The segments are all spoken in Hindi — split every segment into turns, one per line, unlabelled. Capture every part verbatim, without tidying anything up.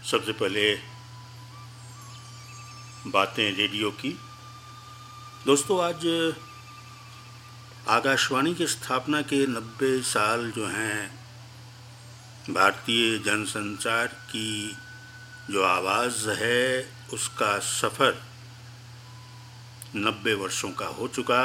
सबसे पहले बातें रेडियो की। दोस्तों, आज आकाशवाणी की स्थापना के नब्बे साल जो हैं, भारतीय जनसंचार की जो आवाज़ है उसका सफ़र नब्बे वर्षों का हो चुका।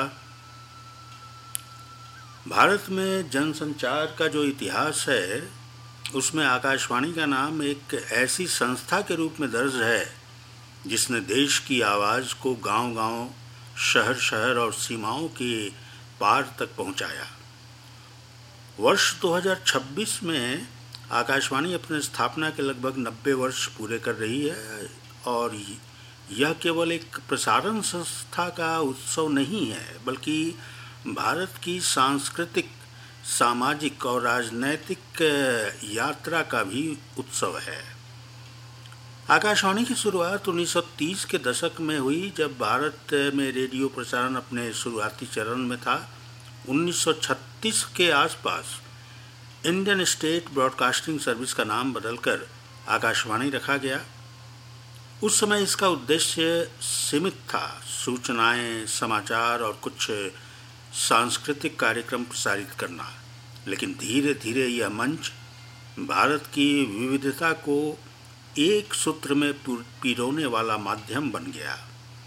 भारत में जनसंचार का जो इतिहास है उसमें आकाशवाणी का नाम एक ऐसी संस्था के रूप में दर्ज है जिसने देश की आवाज़ को गांव-गांव, शहर-शहर और सीमाओं के पार तक पहुंचाया। वर्ष दो हज़ार छब्बीस में आकाशवाणी अपने स्थापना के लगभग नब्बे वर्ष पूरे कर रही है और यह केवल एक प्रसारण संस्था का उत्सव नहीं है, बल्कि भारत की सांस्कृतिक, सामाजिक और राजनैतिक यात्रा का भी उत्सव है। आकाशवाणी की शुरुआत उन्नीस सौ तीस के दशक में हुई, जब भारत में रेडियो प्रसारण अपने शुरुआती चरण में था। उन्नीस सौ छत्तीस के आसपास इंडियन स्टेट ब्रॉडकास्टिंग सर्विस का नाम बदलकर आकाशवाणी रखा गया। उस समय इसका उद्देश्य सीमित था, सूचनाएं, समाचार और कुछ सांस्कृतिक कार्यक्रम प्रसारित करना। लेकिन धीरे धीरे यह मंच भारत की विविधता को एक सूत्र में पिरोने वाला माध्यम बन गया।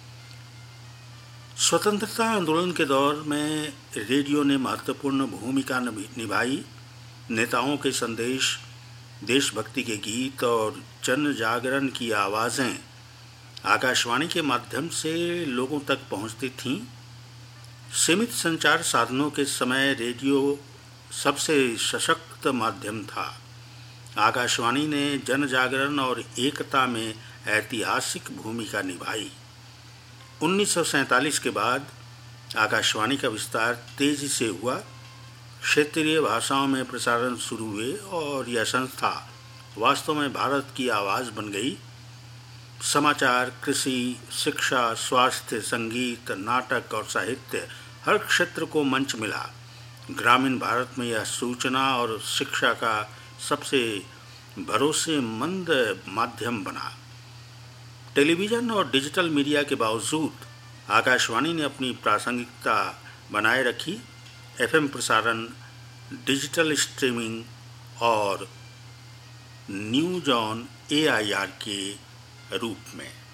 स्वतंत्रता आंदोलन के दौर में रेडियो ने महत्वपूर्ण भूमिका निभाई। नेताओं के संदेश, देशभक्ति के गीत और जन जागरण की आवाज़ें आकाशवाणी के माध्यम से लोगों तक पहुंचती थीं। सीमित संचार साधनों के समय रेडियो सबसे सशक्त माध्यम था। आकाशवाणी ने जन जागरण और एकता में ऐतिहासिक भूमिका निभाई। उन्नीस सौ सैंतालीस के बाद आकाशवाणी का विस्तार तेजी से हुआ। क्षेत्रीय भाषाओं में प्रसारण शुरू हुए और यह संस्था वास्तव में भारत की आवाज़ बन गई। समाचार, कृषि, शिक्षा, स्वास्थ्य, संगीत, नाटक और साहित्य, हर क्षेत्र को मंच मिला। ग्रामीण भारत में यह सूचना और शिक्षा का सबसे भरोसेमंद माध्यम बना। टेलीविज़न और डिजिटल मीडिया के बावजूद आकाशवाणी ने अपनी प्रासंगिकता बनाए रखी। एफएम प्रसारण, डिजिटल स्ट्रीमिंग और न्यूज ऑन एआईआर के रूप में।